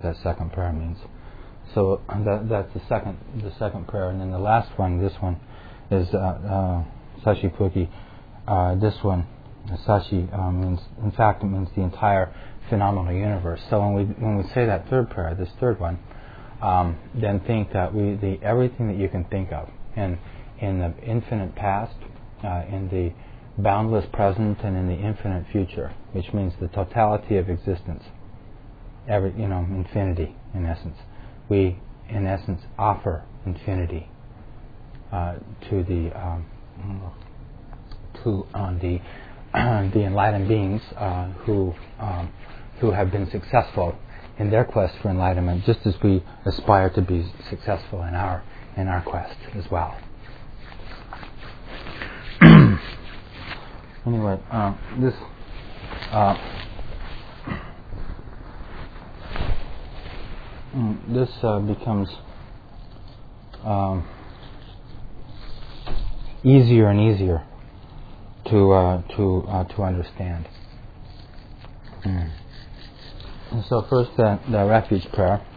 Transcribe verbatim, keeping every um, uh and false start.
that second prayer means. So that, that's the second the second prayer, and then the last one, this one, is uh, uh, Sashi-Pukki. Uh, this one, Sashi, uh, means, in fact, it means the entire phenomenal universe. So when we when we say that third prayer, this third one, um, then think that we the everything that you can think of, and in the infinite past, uh, in the boundless present, and in the infinite future, which means the totality of existence, every you know infinity in essence. We, in essence, offer infinity uh, to the um, to uh, the the enlightened beings uh, who um, who have been successful in their quest for enlightenment, just as we aspire to be successful in our in our quest as well. Anyway, uh, this. Uh, This uh, becomes um, easier and easier to uh, to uh, to understand. Mm. And so first, the, the refuge prayer.